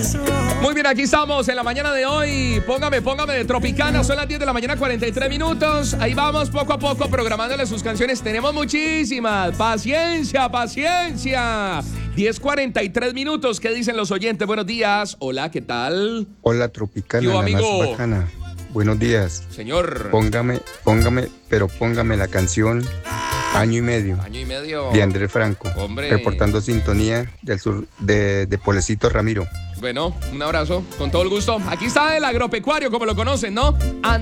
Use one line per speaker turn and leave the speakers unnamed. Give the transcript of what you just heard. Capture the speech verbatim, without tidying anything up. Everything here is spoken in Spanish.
Muy bien, aquí estamos en la mañana de hoy. Póngame, póngame de Tropicana. Son las diez de la mañana, cuarenta y tres minutos. Ahí vamos poco a poco programándole sus canciones. Tenemos muchísimas. Paciencia, paciencia. diez cuarenta y tres minutos. ¿Qué dicen los oyentes? Buenos días. Hola, ¿qué tal?
Hola, Tropicana,
Yo,
la
amigo.
más bacana. Buenos días.
Señor.
Póngame, póngame, pero póngame la canción Año y Medio.
Año y medio.
De Andrés Franco.
Hombre.
Reportando sintonía del sur de, de Polecito Ramiro.
Bueno, un abrazo. Con todo el gusto. Aquí está el agropecuario, como lo conocen, ¿no?